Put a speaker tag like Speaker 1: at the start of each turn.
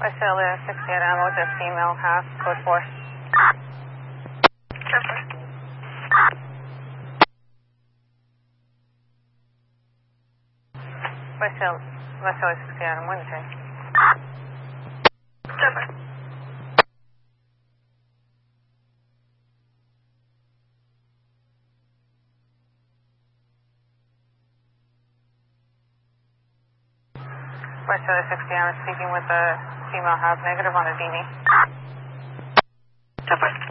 Speaker 1: Westfield 60 at ammo, just female, half, code 4. Westfield 60 Adam, Wednesday. Westfield 60 Adam, speaking with a female, half, negative on a Dini.